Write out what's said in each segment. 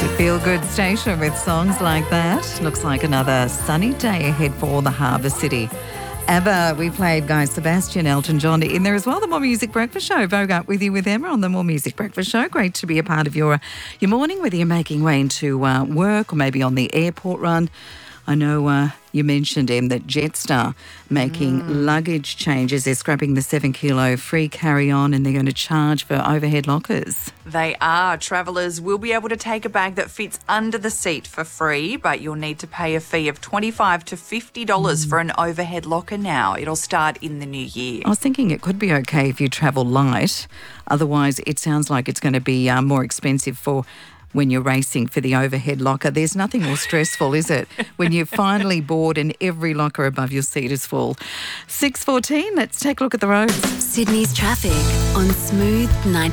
Feel good station with songs like that. Looks like another sunny day ahead for the Harbour City. ABBA, we played Guy Sebastian, Elton John in there as well. The More Music Breakfast Show. Vogue Up with you with Emma on the More Music Breakfast Show. Great to be a part of your morning, whether you're making way into work or maybe on the airport run. I know you mentioned, Em, that Jetstar making luggage changes. They're scrapping the 7 kilo free carry-on and they're going to charge for overhead lockers. They are. Travellers will be able to take a bag that fits under the seat for free, but you'll need to pay a fee of $25 to $50 for an overhead locker now. It'll start in the new year. I was thinking it could be okay if you travel light. Otherwise, it sounds like it's going to be more expensive for when you're racing for the overhead locker. There's nothing more stressful, is it? When you're finally bored and every locker above your seat is full. 6:14, let's take a look at the roads. Sydney's traffic on Smooth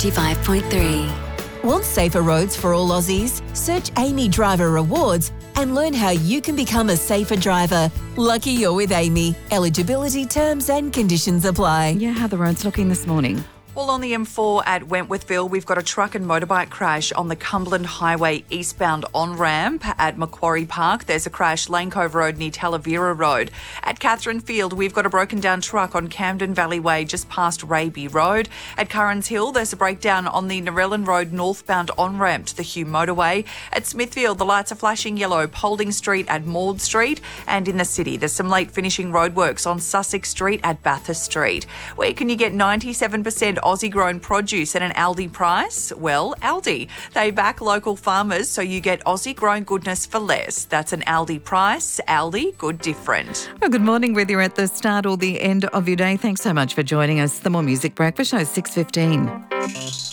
95.3. Want safer roads for all Aussies? Search Amy Driver Rewards and learn how you can become a safer driver. Lucky you're with Amy. Eligibility terms and conditions apply. Yeah, how are the roads looking this morning? Well, on the M4 at Wentworthville, we've got a truck and motorbike crash on the Cumberland Highway eastbound on-ramp. At Macquarie Park, there's a crash Lane Cove Road near Talavera Road. At Catherine Field, we've got a broken down truck on Camden Valley Way just past Raby Road. At Currans Hill, there's a breakdown on the Narellan Road northbound on-ramp to the Hugh Motorway. At Smithfield, the lights are flashing yellow, Paulding Street at Maud Street. And in the city, there's some late finishing roadworks on Sussex Street at Bathurst Street. Where can you get 97% Aussie-grown produce at an Aldi price? Well, Aldi. They back local farmers so you get Aussie-grown goodness for less. That's an Aldi price. Aldi, good different. Well, good morning, whether you're at the start or the end of your day. Thanks so much for joining us. The More Music Breakfast Show, 6:15.